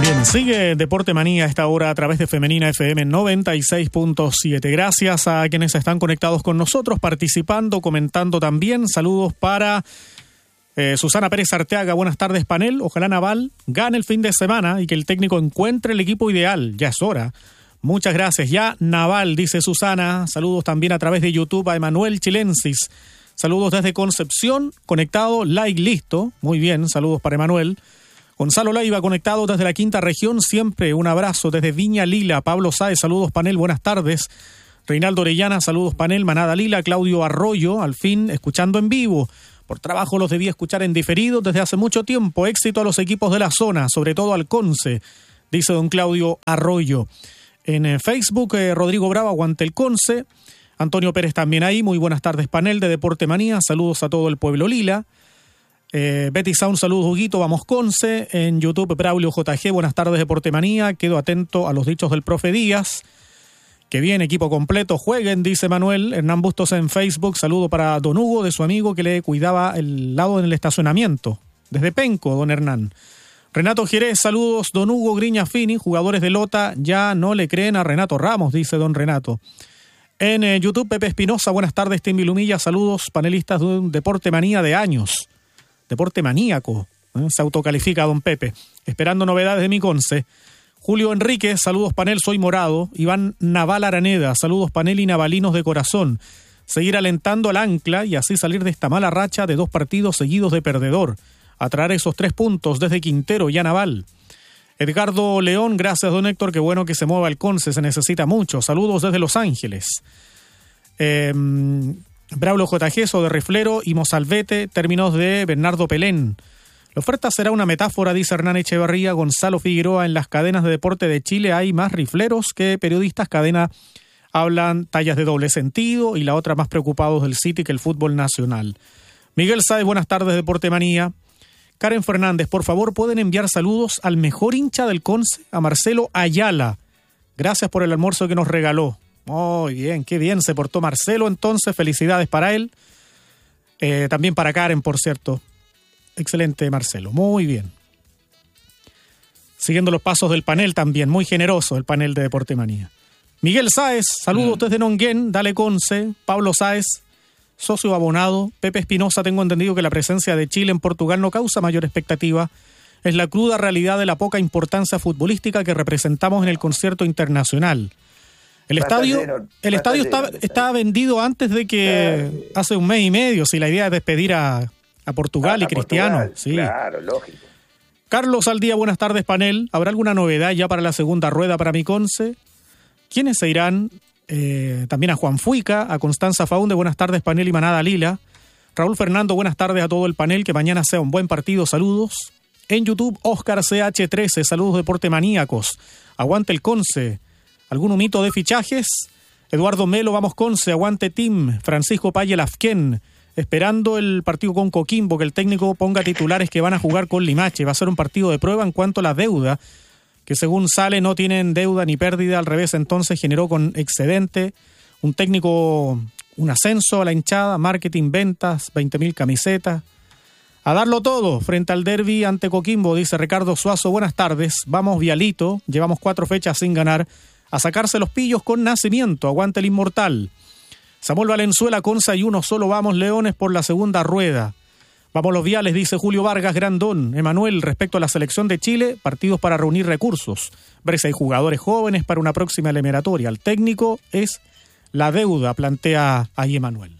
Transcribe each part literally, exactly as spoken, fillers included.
Bien, sigue Deporte Manía a esta hora a través de Femenina F M noventa y seis punto siete. Gracias a quienes están conectados con nosotros, participando, comentando también. Saludos para eh, Susana Pérez Arteaga. Buenas tardes, panel. Ojalá Naval gane el fin de semana y que el técnico encuentre el equipo ideal. Ya es hora. Muchas gracias. Ya Naval, dice Susana. Saludos también a través de YouTube a Emanuel Chilensis. Saludos desde Concepción, conectado, like, listo. Muy bien, saludos para Emanuel. Gonzalo Leiva, conectado desde la quinta región, siempre un abrazo desde Viña Lila. Pablo Sáez, saludos panel, buenas tardes. Reinaldo Orellana, saludos panel. Manada Lila, Claudio Arroyo, al fin escuchando en vivo. Por trabajo los debía escuchar en diferido desde hace mucho tiempo. Éxito a los equipos de la zona, sobre todo al Conce, dice don Claudio Arroyo. En eh, Facebook, eh, Rodrigo Bravo, aguante el Conce. Antonio Pérez también ahí, muy buenas tardes panel de Deporte Manía. Saludos a todo el pueblo Lila. Eh, Betty Sound, saludos Huguito, vamos Conce. En YouTube, Braulio J G, buenas tardes Deporte Manía. Quedo atento a los dichos del profe Díaz. Que bien, equipo completo, jueguen, dice Manuel. Hernán Bustos en Facebook, saludo para don Hugo, de su amigo que le cuidaba el lado en el estacionamiento. Desde Penco, don Hernán. Renato Jerez, saludos, don Hugo Griña Fini, jugadores de Lota ya no le creen a Renato Ramos, dice don Renato. En eh, YouTube, Pepe Espinosa, buenas tardes, Tim Vilumilla, saludos, panelistas de un Deporte Manía de años. Deporte maníaco, ¿eh? Se autocalifica don Pepe. Esperando novedades de mi Conce. Julio Enrique, saludos panel, soy morado. Iván Naval Araneda, saludos panel y navalinos de corazón. Seguir alentando al ancla y así salir de esta mala racha de dos partidos seguidos de perdedor. Atraer esos tres puntos desde Quintero y a Naval. Edgardo León, gracias don Héctor, qué bueno que se mueva el Conce, se necesita mucho. Saludos desde Los Ángeles. Eh... Braulio J G, de Reflero y Mozalbete, términos de Bernardo Pelén. La oferta será una metáfora, dice Hernán Echeverría. Gonzalo Figueroa, en las cadenas de deporte de Chile hay más rifleros que periodistas. Cadena hablan tallas de doble sentido y la otra más preocupados del City que el fútbol nacional. Miguel Sáez, buenas tardes, Deporte Manía. Karen Fernández, por favor, pueden enviar saludos al mejor hincha del Conce, a Marcelo Ayala. Gracias por el almuerzo que nos regaló. Muy bien, qué bien se portó Marcelo, entonces felicidades para él, eh, también para Karen, por cierto. Excelente Marcelo, muy bien. Siguiendo los pasos del panel también, muy generoso el panel de Deporte Manía. Miguel Sáez, saludos desde Nonguén, dale Conce. Pablo Sáez, socio abonado. Pepe Espinosa, tengo entendido que la presencia de Chile en Portugal no causa mayor expectativa. Es la cruda realidad de la poca importancia futbolística que representamos en el concierto internacional. El estadio, el estadio está, está vendido antes de que hace un mes y medio, si la idea es despedir a, a Portugal a, y a Cristiano. Portugal, sí. Claro, lógico. Carlos Aldía, buenas tardes, panel. ¿Habrá alguna novedad ya para la segunda rueda para mi Conce? ¿Quiénes se irán? Eh, también a Juan Fuica, a Constanza Faunde, buenas tardes, panel y Manada Lila. Raúl Fernando, buenas tardes a todo el panel, que mañana sea un buen partido, saludos. En YouTube, Oscar C H trece, saludos Deporte Maníacos. Aguante el Conce. ¿Algún humito de fichajes? Eduardo Melo, vamos Conce, aguante Team. Francisco Paye Lafquén, esperando el partido con Coquimbo, que el técnico ponga titulares que van a jugar con Limache. Va a ser un partido de prueba en cuanto a la deuda, que según sale no tienen deuda ni pérdida, al revés, entonces generó con excedente. Un técnico, un ascenso a la hinchada, marketing, ventas, veinte mil camisetas. A darlo todo frente al derbi ante Coquimbo, dice Ricardo Suazo, buenas tardes. Vamos Vialito, llevamos cuatro fechas sin ganar. A sacarse los pillos con Nacimiento, aguante el inmortal. Samuel Valenzuela, Conza y uno solo, vamos Leones por la segunda rueda. Vamos los Viales, dice Julio Vargas Grandón. Emanuel, respecto a la selección de Chile, partidos para reunir recursos. Ver si hay jugadores jóvenes para una próxima eliminatoria. El técnico es la deuda, plantea ahí Emanuel.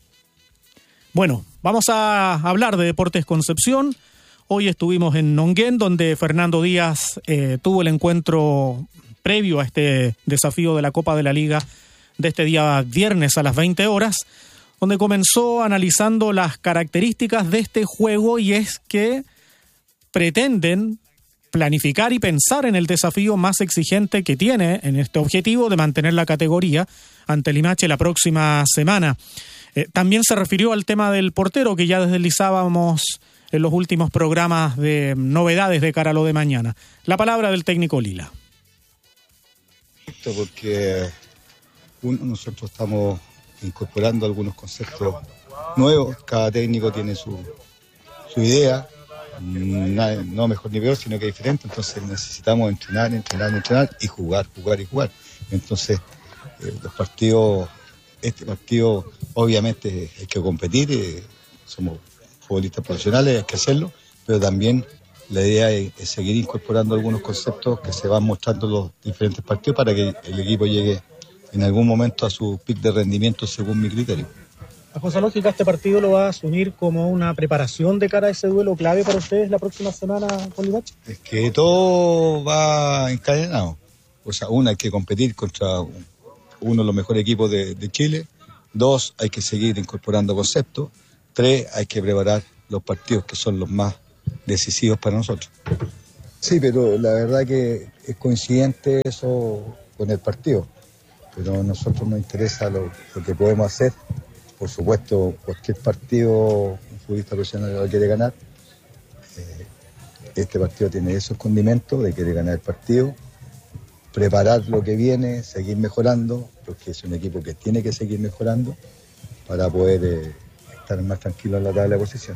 Bueno, vamos a hablar de Deportes Concepción. Hoy estuvimos en Nonguén, donde Fernando Díaz eh, tuvo el encuentro previo a este desafío de la Copa de la Liga de este día viernes a las veinte horas, donde comenzó analizando las características de este juego, y es que pretenden planificar y pensar en el desafío más exigente que tiene en este objetivo de mantener la categoría ante Limache la próxima semana. Eh, también se refirió al tema del portero, que ya deslizábamos en los últimos programas de novedades de cara a lo de mañana. La palabra del técnico Lila. Porque uno, nosotros estamos incorporando algunos conceptos nuevos, cada técnico tiene su, su idea, na- no mejor ni peor, sino que diferente. Entonces necesitamos entrenar, entrenar, entrenar y jugar, jugar y jugar. Entonces eh, los partidos, este partido obviamente hay que competir, eh, somos futbolistas profesionales, hay que hacerlo, pero también la idea es, es seguir incorporando algunos conceptos que se van mostrando en los diferentes partidos para que el equipo llegue en algún momento a su pic de rendimiento según mi criterio. Bajo esa lógica, ¿este partido lo va a asumir como una preparación de cara a ese duelo clave para ustedes la próxima semana con Limache? Es que todo va encadenado. O sea, una, hay que competir contra uno de los mejores equipos de, de Chile. Dos, hay que seguir incorporando conceptos. Tres, hay que preparar los partidos que son los más decisivos para nosotros. Sí, pero la verdad que es coincidente eso con el partido. Pero a nosotros nos interesa lo, lo que podemos hacer. Por supuesto, cualquier partido un futbolista profesional lo quiere ganar. Eh, este partido tiene esos condimentos de querer ganar el partido, preparar lo que viene, seguir mejorando, porque es un equipo que tiene que seguir mejorando para poder eh, estar más tranquilo en la tabla de posiciones.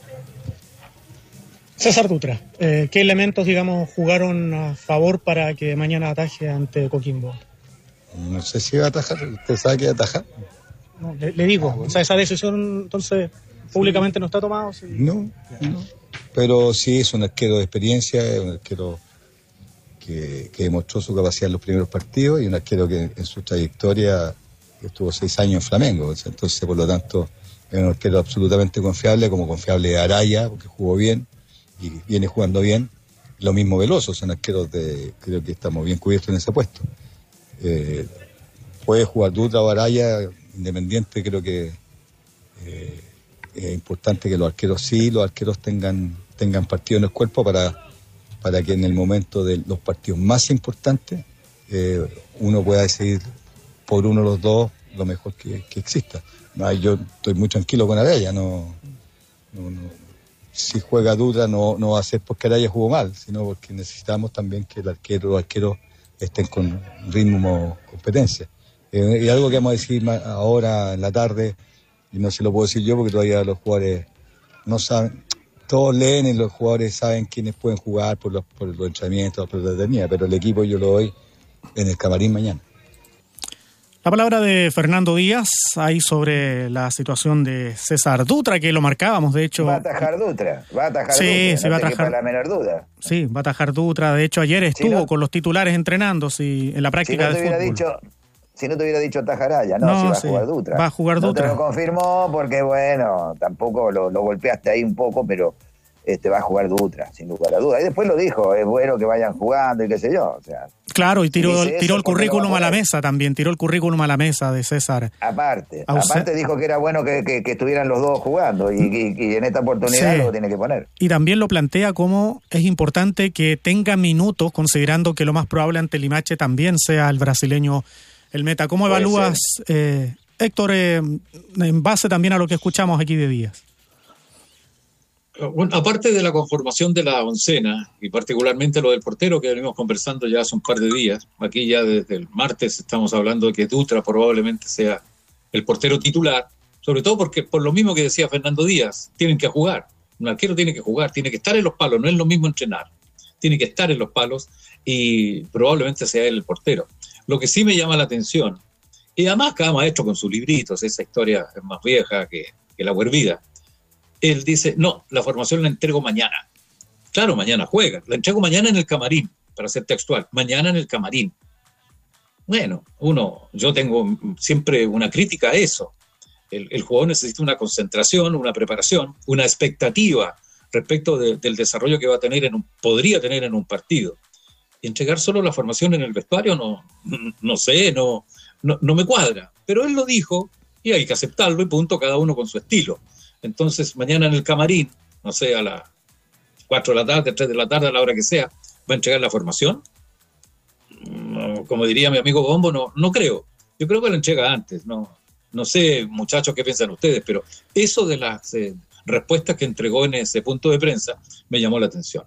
César Dutra, eh, ¿qué elementos, digamos, jugaron a favor para que mañana ataje ante Coquimbo? No sé si va a atajar, ¿usted sabe que va a atajar? No, le, le digo, ah, bueno. O sea, esa decisión entonces públicamente sí. No está tomada. ¿Sí? No, no, pero sí es un arquero de experiencia, es un arquero que, que demostró su capacidad en los primeros partidos y un arquero que en su trayectoria estuvo seis años en Flamengo, entonces por lo tanto es un arquero absolutamente confiable, como confiable Araya, porque jugó bien y viene jugando bien. Lo mismo Veloso, son arqueros de, creo que estamos bien cubiertos en ese puesto. Eh, puede jugar Dutra o Araya, Independiente, creo que eh, es importante que los arqueros sí, los arqueros tengan tengan partido en el cuerpo para, para que en el momento de los partidos más importantes eh, uno pueda decidir por uno de los dos lo mejor que, que exista. No, yo estoy muy tranquilo con Araya, no, no, no. Si juega Dutra no, no va a ser porque Araya jugó mal, sino porque necesitamos también que el arquero, los arqueros estén con ritmo, competencia. Eh, y algo que vamos a decir ahora en la tarde, y no se lo puedo decir yo porque todavía los jugadores no saben, todos leen y los jugadores saben quiénes pueden jugar por los, por los entrenamientos, por la detenida, pero el equipo yo lo doy en el camarín mañana. La palabra de Fernando Díaz ahí sobre la situación de César Dutra, que lo marcábamos, de hecho. Va a atajar Dutra, va a atajar sí, Dutra, sí, no va a te atajar, quepa la menor duda. Sí, va a atajar Dutra, de hecho ayer estuvo si no, con los titulares entrenando sí, en la práctica si no de fútbol. Dicho, si no te hubiera dicho Tajaraya, no, no si va sí, a jugar Dutra. Va a jugar no Dutra. No te lo confirmó porque, bueno, tampoco lo, lo golpeaste ahí un poco, pero este va a jugar Dutra, sin lugar a duda. Y después lo dijo, es bueno que vayan jugando y qué sé yo, o sea... Claro, y tiró, tiró el currículum a la mesa también, tiró el currículum a la mesa de César. Aparte, aparte dijo que era bueno que, que, que estuvieran los dos jugando y, y, y en esta oportunidad sí. Lo tiene que poner. Y también lo plantea como es importante que tenga minutos, considerando que lo más probable ante Limache también sea el brasileño el meta. ¿Cómo Puede evalúas, eh, Héctor, eh, en base también a lo que escuchamos aquí de Díaz? Bueno, aparte de la conformación de la oncena, y particularmente lo del portero que venimos conversando ya hace un par de días, aquí ya desde el martes estamos hablando de que Dutra probablemente sea el portero titular, sobre todo porque por lo mismo que decía Fernando Díaz, tienen que jugar, un arquero tiene que jugar, tiene que estar en los palos, no es lo mismo entrenar, tiene que estar en los palos y probablemente sea él el portero. Lo que sí me llama la atención, y además cada maestro con sus libritos, esa historia es más vieja que, que la huervida. Él dice, no, la formación la entrego mañana. Claro, mañana juega. La entrego mañana en el camarín, para ser textual. Mañana en el camarín. Bueno, uno, yo tengo siempre una crítica a eso. El, el jugador necesita una concentración, una preparación, una expectativa respecto de, del desarrollo que va a tener en un, podría tener en un partido. Y entregar solo la formación en el vestuario, no, no sé, no, no, no me cuadra. Pero él lo dijo y hay que aceptarlo y punto, cada uno con su estilo. Entonces, mañana en el camarín, no sé, a las cuatro de la tarde, tres de la tarde, a la hora que sea, ¿va a entregar la formación? No, como diría mi amigo Bombo, no, no creo. Yo creo que la entrega antes. No, no sé, muchachos, qué piensan ustedes, pero eso de las eh, respuestas que entregó en ese punto de prensa me llamó la atención.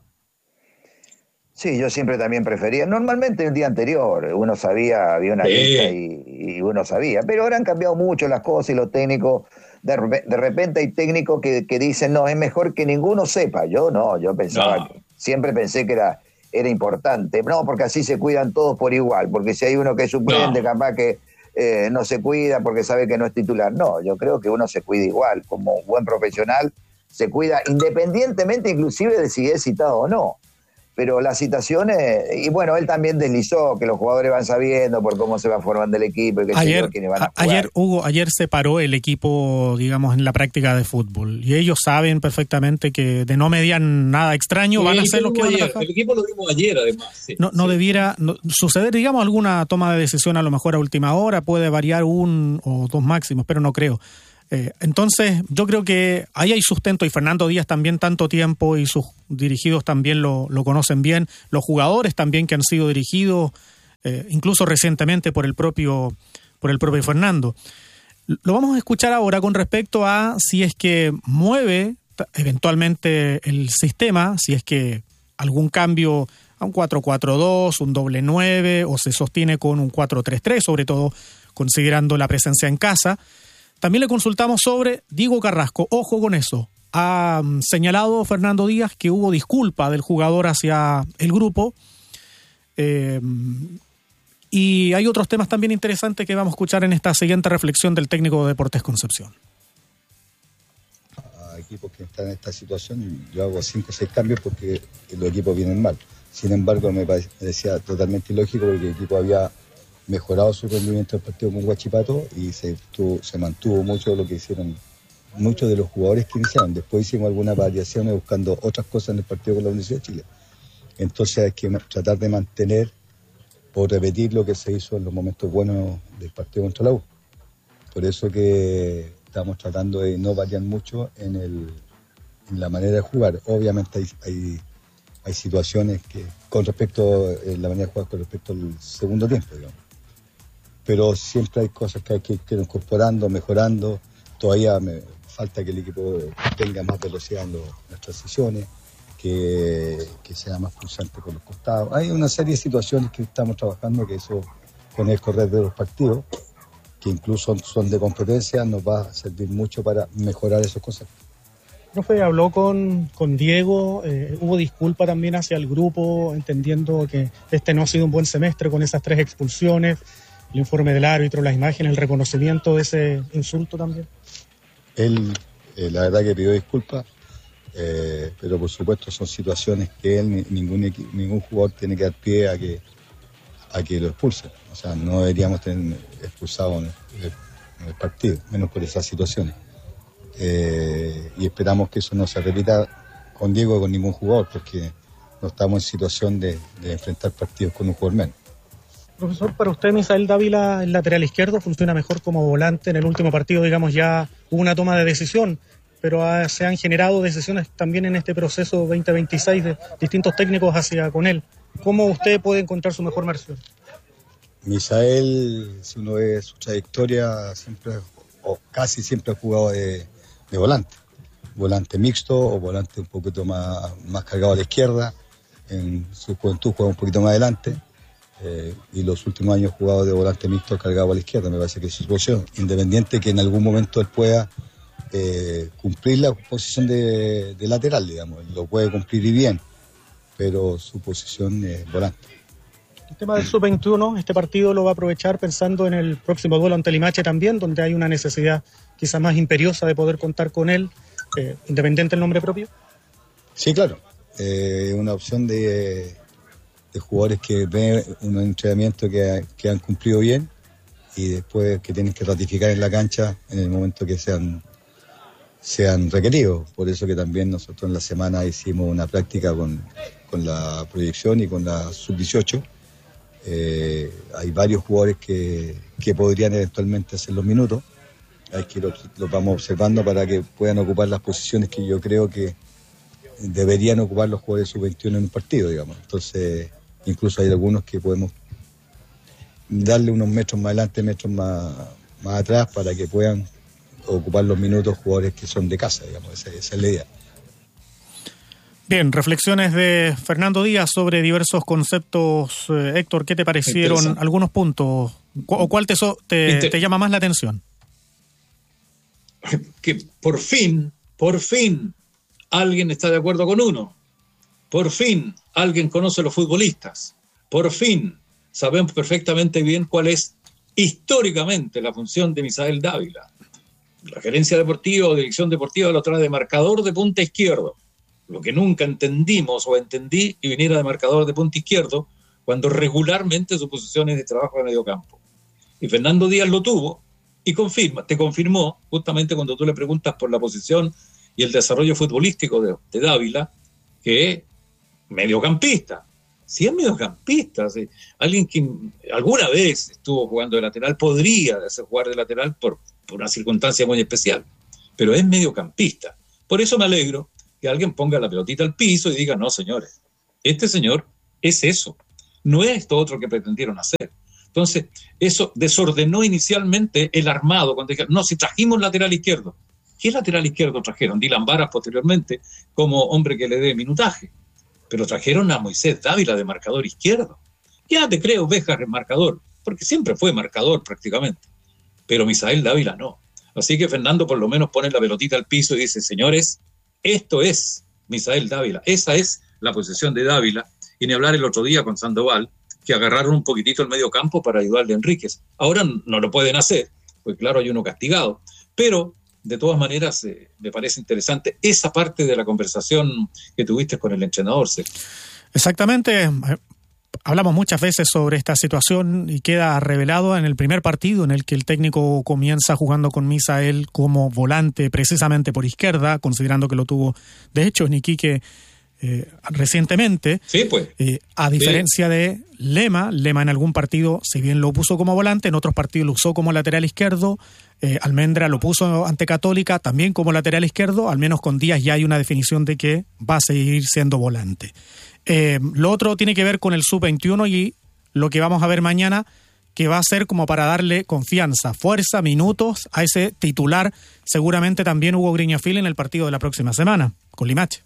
Sí, yo siempre también prefería. Normalmente el día anterior uno sabía, había una sí. lista y, y uno sabía. Pero ahora han cambiado mucho las cosas y los técnicos de, de repente hay técnicos que, que dicen, no, es mejor que ninguno sepa. Yo no, yo pensaba, No. que, siempre pensé que era, era importante. No, porque así se cuidan todos por igual, porque si hay uno que es suplente, No. capaz que eh, no se cuida porque sabe que no es titular. No, yo creo que uno se cuida igual, como un buen profesional, se cuida independientemente inclusive de si es citado o no. Pero las citaciones, y bueno, él también deslizó que los jugadores van sabiendo por cómo se va formando el equipo y que Ayer, sé yo, quiénes van a a- jugar. ayer, Hugo, ayer se paró el equipo, digamos, en la práctica de fútbol. Y ellos saben perfectamente que de no median nada extraño, van a El ser los que equipo van a ayer, trabajar. el equipo lo vimos ayer, además. Sí, No, no sí. debiera no, suceder, digamos, alguna toma de decisión a lo mejor a última hora, puede variar un o dos máximos, pero no creo. Eh, entonces, yo creo que ahí hay sustento y Fernando Díaz también tanto tiempo y sus dirigidos también lo, lo conocen bien, los jugadores también que han sido dirigidos, eh, incluso recientemente por el propio por el propio Fernando. Lo vamos a escuchar ahora con respecto a si es que mueve t- eventualmente el sistema, si es que algún cambio a un cuatro cuatro dos, un doble nueve o se sostiene con un cuatro tres tres, sobre todo considerando la presencia en casa. También le consultamos sobre Diego Carrasco. Ojo con eso. Ha mm, señalado Fernando Díaz que hubo disculpa del jugador hacia el grupo. Eh, y hay otros temas también interesantes que vamos a escuchar en esta siguiente reflexión del técnico de Deportes Concepción. A equipos que están en esta situación, yo hago cinco o seis cambios porque los equipos vienen mal. Sin embargo, me parecía totalmente ilógico porque el equipo había mejorado su rendimiento del partido con Huachipato y se, tuvo, se mantuvo mucho de lo que hicieron muchos de los jugadores que iniciaron. Después hicimos algunas variaciones buscando otras cosas en el partido con la Universidad de Chile. Entonces hay que tratar de mantener o repetir lo que se hizo en los momentos buenos del partido contra la U. Por eso que estamos tratando de no variar mucho en, el, en la manera de jugar. Obviamente hay, hay, hay situaciones que con respecto a la manera de jugar con respecto al segundo tiempo, digamos. Pero siempre hay cosas que hay que ir incorporando, mejorando. Todavía me falta que el equipo tenga más velocidad en, lo, en las transiciones, que, que sea más pulsante con los costados. Hay una serie de situaciones que estamos trabajando, que eso con el correr de los partidos, que incluso son de competencia, nos va a servir mucho para mejorar esas cosas. Profe, habló con, con Diego, eh, hubo disculpa también hacia el grupo, entendiendo que este no ha sido un buen semestre con esas tres expulsiones, el informe del árbitro, las imágenes, el reconocimiento de ese insulto también. Él, eh, la verdad que pidió disculpas, eh, pero por supuesto son situaciones que él, ni, ningún, equi- ningún jugador tiene que dar pie a que, a que lo expulsen. O sea, no deberíamos tener expulsado en el, en el partido, menos por esas situaciones. Eh, y esperamos que eso no se repita con Diego o con ningún jugador, porque no estamos en situación de, de enfrentar partidos con un jugador menos. Profesor, para usted, Misael Dávila, el lateral izquierdo, funciona mejor como volante. En el último partido, digamos, ya hubo una toma de decisión, pero ha, se han generado decisiones también en este proceso veinte veintiséis de distintos técnicos hacia con él. ¿Cómo usted puede encontrar su mejor versión? Misael, si uno ve su trayectoria, siempre o casi siempre ha jugado de, de volante. Volante mixto o volante un poquito más, más cargado a la izquierda. En su juventud jugaba un poquito más adelante. Eh, y los últimos años ha jugado de volante mixto cargado a la izquierda. Me parece que es su posición. Independiente que en algún momento él pueda eh, cumplir la posición de, de lateral, digamos. Lo puede cumplir y bien, pero su posición es volante. El tema del sub veintiuno, este partido lo va a aprovechar pensando en el próximo duelo ante Limache también, donde hay una necesidad quizá más imperiosa de poder contar con él, eh, independiente del nombre propio. Sí, claro. Eh, una opción de, de jugadores que ven un entrenamiento que, que han cumplido bien y después que tienen que ratificar en la cancha en el momento que sean, sean requeridos. Por eso que también nosotros en la semana hicimos una práctica con, con la proyección y con la sub dieciocho. Eh, hay varios jugadores que, que podrían eventualmente hacer los minutos. Hay que los, los vamos observando para que puedan ocupar las posiciones que yo creo que deberían ocupar los jugadores sub veintiuno en un partido, digamos. Entonces, incluso hay algunos que podemos darle unos metros más adelante, metros más, más atrás, para que puedan ocupar los minutos jugadores que son de casa, digamos. Esa, esa es la idea. Bien, reflexiones de Fernando Díaz sobre diversos conceptos. Eh, Héctor, ¿qué te parecieron algunos puntos? ¿O cuál te, so, te, te llama más la atención? que por fin, por fin, alguien está de acuerdo con uno. Por fin, alguien conoce a los futbolistas. Por fin, sabemos perfectamente bien cuál es históricamente la función de Misael Dávila. La gerencia deportiva o dirección deportiva lo trae de marcador de punta izquierdo. Lo que nunca entendimos o entendí que viniera de marcador de punta izquierdo cuando regularmente su posición es de trabajo de medio campo. Y Fernando Díaz lo tuvo y confirma, te confirmó justamente cuando tú le preguntas por la posición y el desarrollo futbolístico de, de Dávila, que es mediocampista. Si es mediocampista, si alguien que alguna vez estuvo jugando de lateral, podría hacer jugar de lateral por, por una circunstancia muy especial, pero es mediocampista. Por eso me alegro que alguien ponga la pelotita al piso y diga, no, señores, este señor es eso, no es esto otro que pretendieron hacer. Entonces, eso desordenó inicialmente el armado, cuando dijeron, no, si trajimos lateral izquierdo. ¿Qué lateral izquierdo trajeron? Dylan Varas posteriormente como hombre que le dé minutaje. Pero trajeron a Moisés Dávila de marcador izquierdo. Ya te creo, Béjar es marcador, porque siempre fue marcador prácticamente. Pero Misael Dávila no. Así que Fernando por lo menos pone la pelotita al piso y dice, señores, esto es Misael Dávila, esa es la posición de Dávila. Y ni hablar el otro día con Sandoval, que agarraron un poquitito el medio campo para ayudarle a Enríquez. Ahora no lo pueden hacer, pues claro, hay uno castigado. Pero, de todas maneras, eh, me parece interesante esa parte de la conversación que tuviste con el entrenador, Sergio. Exactamente. Hablamos muchas veces sobre esta situación y queda revelado en el primer partido en el que el técnico comienza jugando con Misael como volante precisamente por izquierda, considerando que lo tuvo, de hecho, en Iquique eh, recientemente. Sí, pues. Eh, a diferencia sí. de Lema, Lema en algún partido, si bien lo puso como volante, en otros partidos lo usó como lateral izquierdo. Eh, Almendra lo puso ante Católica también como lateral izquierdo, al menos con Díaz ya hay una definición de que va a seguir siendo volante. Eh, lo otro tiene que ver con el sub veintiuno y lo que vamos a ver mañana, que va a ser como para darle confianza, fuerza, minutos a ese titular, seguramente también Hugo Griñafil en el partido de la próxima semana, con Limache.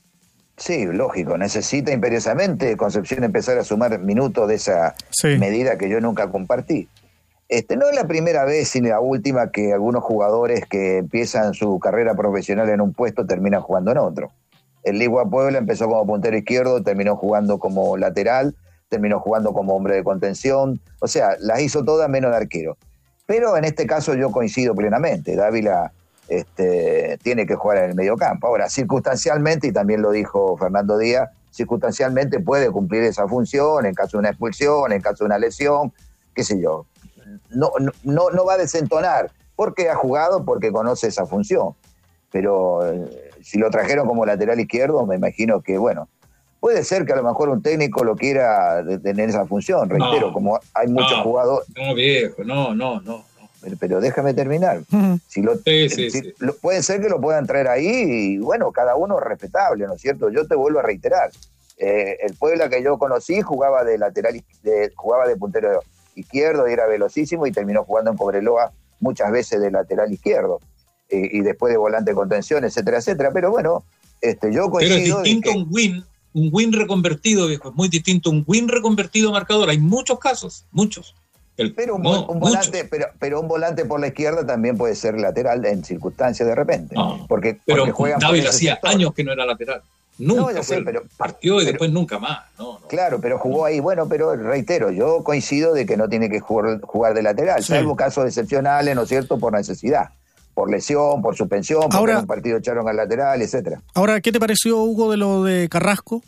Sí, lógico, necesita imperiosamente Concepción empezar a sumar minutos de esa sí. medida que yo nunca compartí. Este, no es la primera vez ni la última que algunos jugadores que empiezan su carrera profesional en un puesto terminan jugando en otro. El Ligua Puebla empezó como puntero izquierdo, terminó jugando como lateral, terminó jugando como hombre de contención, o sea, las hizo todas menos de arquero. Pero en este caso yo coincido plenamente, Dávila este, tiene que jugar en el mediocampo. Ahora, circunstancialmente, y también lo dijo Fernando Díaz, circunstancialmente puede cumplir esa función en caso de una expulsión, en caso de una lesión, qué sé yo. No, no, no va a desentonar, porque ha jugado, porque conoce esa función. Pero eh, si lo trajeron como lateral izquierdo, me imagino que, bueno, puede ser que a lo mejor un técnico lo quiera tener esa función, reitero, no, como hay muchos no, jugadores. No, viejo, no, no, no. no. Pero, pero déjame terminar. Uh-huh. Si lo, sí, sí, si, sí. Lo, puede ser que lo puedan traer ahí y, bueno, cada uno es respetable, ¿no es cierto? Yo te vuelvo a reiterar. Eh, el Puebla que yo conocí jugaba de lateral, de, jugaba de puntero izquierdo y era velocísimo y terminó jugando en Cobreloa muchas veces de lateral izquierdo. Y después de volante de contención, etcétera, etcétera. Pero bueno, este, yo coincido... Pero es distinto que... un win, un win reconvertido, viejo, es muy distinto un win reconvertido a marcador. Hay muchos casos, muchos. El, pero, un, no, un volante, pero, pero un volante por la izquierda también puede ser lateral en circunstancias de repente. No, porque, pero porque Dávila hacía sector. años que no era lateral. Nunca no, sé, pero, partió y pero, después nunca más. No, no. Claro, pero jugó ahí. Bueno, pero reitero, yo coincido de que no tiene que jugar, jugar de lateral, sí. salvo casos excepcionales, ¿no es cierto?, por necesidad. Por lesión, por suspensión, porque ahora, en un partido echaron al lateral, etcétera. Ahora, ¿qué te pareció, Hugo, de lo de Carrasco?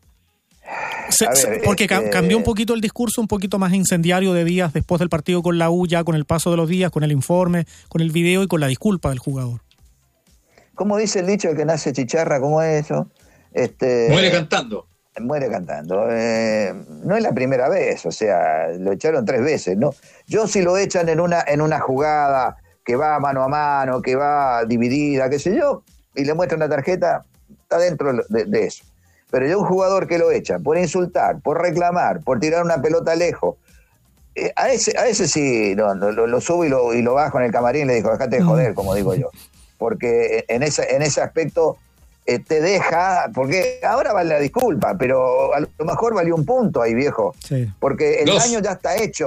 Se, ver, se, porque este... cambió un poquito el discurso, un poquito más incendiario de Díaz después del partido con la U, ya con el paso de los días, con el informe, con el video y con la disculpa del jugador. ¿Cómo dice el dicho, el que nace chicharra? ¿Cómo es eso? Este, muere cantando. Muere cantando. Eh, no es la primera vez, o sea, lo echaron tres veces, ¿no? Yo si lo echan en una, en una jugada... que va mano a mano, que va dividida, qué sé yo, y le muestran la tarjeta, está dentro de, de eso. Pero yo un jugador que lo echa por insultar, por reclamar, por tirar una pelota lejos, eh, a ese a ese sí no, no, lo, lo subo y lo, y lo bajo en el camarín y le digo, dejate de joder, como digo yo. Porque en ese, en ese aspecto eh, te deja, porque ahora vale la disculpa, pero a lo mejor valió un punto ahí, viejo. Sí. Porque el Dos. daño ya está hecho.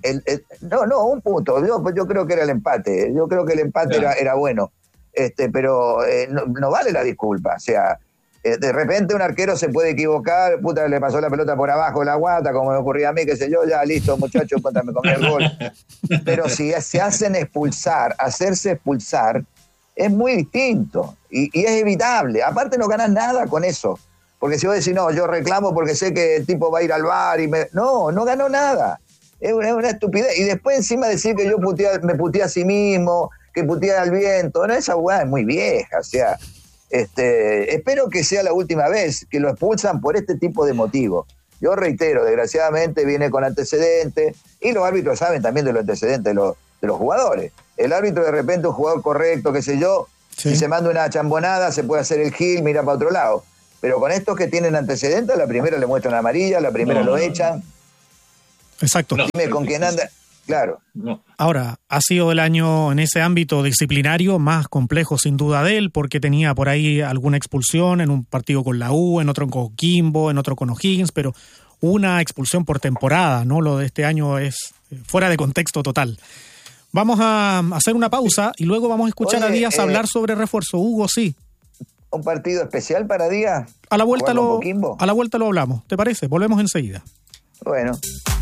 el, el, no, no, un punto. Yo, yo creo que era el empate. Yo creo que el empate era, era bueno. Este, pero eh, no, no vale la disculpa. O sea, eh, de repente un arquero se puede equivocar, puta, le pasó la pelota por abajo de la guata, como me ocurría a mí, qué sé yo, ya listo, muchachos, puta, me comí el gol. Pero si se hacen expulsar, hacerse expulsar, es muy distinto y, y es evitable. Aparte no ganas nada con eso. Porque si vos decís, no, yo reclamo porque sé que el tipo va a ir al bar y me... No, no ganó nada. Es una, es una estupidez. Y después encima decir que yo putea, me puteé a sí mismo, que puteé al viento. No, esa jugada es muy vieja. O sea, este, espero que sea la última vez que lo expulsan por este tipo de motivos. Yo reitero, desgraciadamente viene con antecedentes y los árbitros saben también de los antecedentes de los, de los jugadores. El árbitro de repente, un jugador correcto, qué sé yo, sí. Si se manda una chambonada se puede hacer el gil, mira para otro lado. Pero con estos que tienen antecedentes, la primera le muestran amarilla, la primera no, lo echan. Exacto. No, Dime con quién anda. Claro. No. Ahora, ha sido el año en ese ámbito disciplinario más complejo sin duda de él, porque tenía por ahí alguna expulsión en un partido con la U, en otro con Coquimbo, en otro con O'Higgins, pero una expulsión por temporada, ¿no? Lo de este año es fuera de contexto total. Vamos a hacer una pausa y luego vamos a escuchar Oye, a Díaz eh, hablar sobre refuerzo. Hugo, sí. ¿Un partido especial para Díaz? A la vuelta lo, a la vuelta lo hablamos, ¿te parece? Volvemos enseguida. Bueno.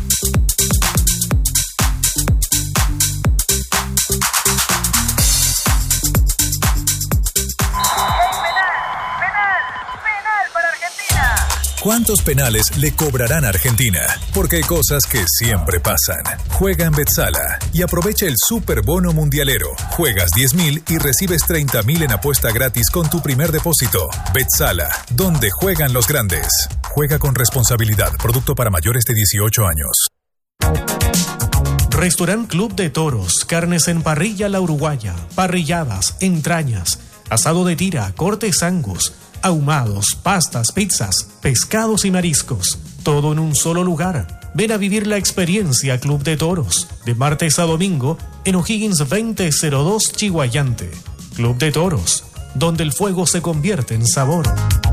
¿Cuántos penales le cobrarán a Argentina? Porque hay cosas que siempre pasan. Juega en Betsala y aprovecha el Super Bono Mundialero. Juegas diez mil y recibes treinta mil en apuesta gratis con tu primer depósito. Betsala, donde juegan los grandes. Juega con responsabilidad. Producto para mayores de dieciocho años. Restaurant Club de Toros. Carnes en parrilla La Uruguaya. Parrilladas, entrañas, asado de tira, cortes angus, ahumados, pastas, pizzas, pescados y mariscos. Todo en un solo lugar. Ven a vivir la experiencia Club de Toros. De martes a domingo en O'Higgins veinte cero dos Chihuayante. Club de Toros, donde el fuego se convierte en sabor.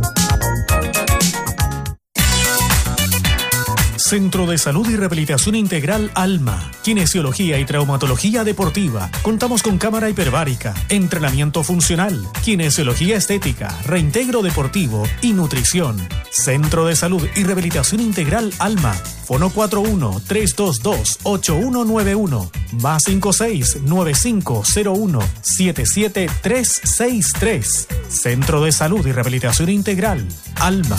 Centro de Salud y Rehabilitación Integral Alma, Kinesiología y Traumatología Deportiva. Contamos con cámara hiperbárica, entrenamiento funcional, kinesiología estética, reintegro deportivo y nutrición. Centro de Salud y Rehabilitación Integral Alma. Fono cuatro uno, tres dos dos, ocho uno nueve uno, más cinco seis, nueve cinco cero uno, siete siete tres seis tres. Centro de Salud y Rehabilitación Integral Alma.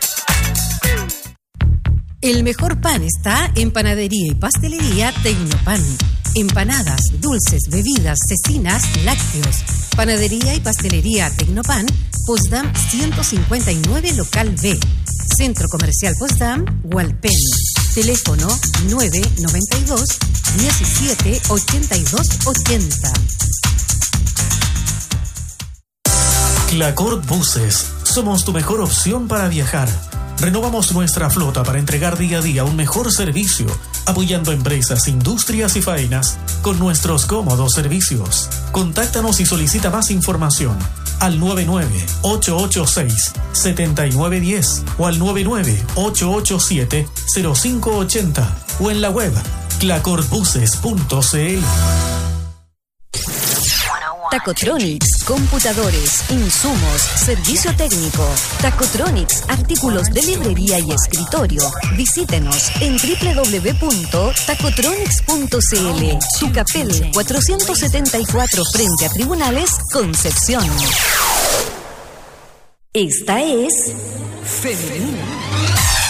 El mejor pan está en Panadería y Pastelería Tecnopan. Empanadas, dulces, bebidas, cecinas, lácteos. Panadería y Pastelería Tecnopan, Potsdam ciento cincuenta y nueve, Local B. Centro Comercial Potsdam, Hualpén. Teléfono nueve nueve dos, diecisiete, ochenta y dos, ochenta. Clacort Buses. Somos tu mejor opción para viajar. Renovamos nuestra flota para entregar día a día un mejor servicio, apoyando empresas, industrias y faenas con nuestros cómodos servicios. Contáctanos y solicita más información al nueve nueve, ocho ocho seis, siete nueve uno cero o al nueve nueve, ocho ocho siete, cero cinco ocho cero o en la web clacortbuses punto c l. Tacotronics, computadores, insumos, servicio técnico. Tacotronics, artículos de librería y escritorio. Visítenos en doble u doble u doble u punto tacotronics punto c l. Tucapel cuatrocientos setenta y cuatro frente a Tribunales, Concepción. Esta es Femenina.